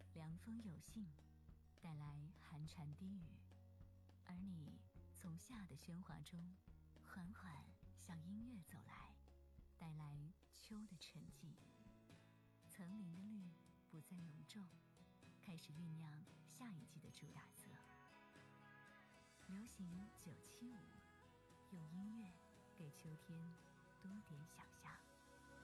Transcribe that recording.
凉风有信，带来寒蝉低语，而你从夏的喧哗中缓缓向音乐走来，带来秋的沉寂。层林的绿不再浓重，开始酝酿下一季的主打色。流行975，用音乐给秋天多点想象。